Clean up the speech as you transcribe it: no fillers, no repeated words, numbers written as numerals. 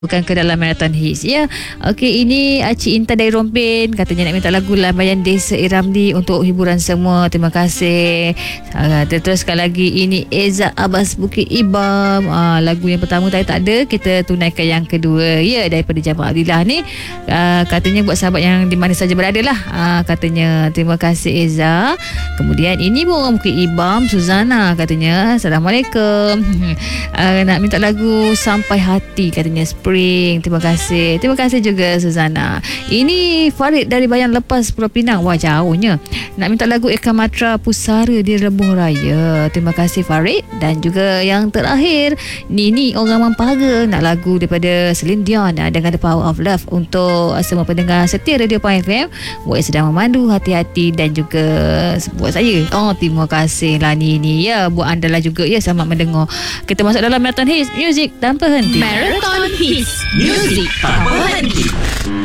Bukan ke dalam Marathon Hits ya. Okey, ini Cik Intan dari Rompin katanya nak minta lagu Lambayan Desa Iramli untuk hiburan semua. Terima kasih. Teruskan lagi, ini Eza Abbas Bukit Ibam. Lagu yang pertama tadi tak ada, kita tunaikan yang kedua ya, daripada Jamal Abdillah ni. Katanya buat sahabat yang di mana saja berada lah. Katanya terima kasih Eza. Kemudian ini pun orang Bukit Ibam, Suzana katanya Assalamualaikum. Nak minta lagu Sampai Hati katanya Spring. Terima kasih. Terima kasih juga Suzana. Ini Farid dari Bayan Lepas Pulau Pinang. Wah, jauhnya. Nak minta lagu Eka Matra Pusara di Lebuh Raya. Terima kasih Farid. Dan juga yang terakhir, Nini orang Mampara nak lagu daripada Celine Dion dengan The Power of Love untuk semua pendengar setia Radio Pahang FM. Buat yang sedang memandu, hati-hati, dan juga buat saya. Terima kasih lah Nini ya. Buat anda lah juga ya, selamat mendengar. Kita masuk dalam Marathon Hits, Music tanpa henti. Marathon Hits, Music tanpa henti.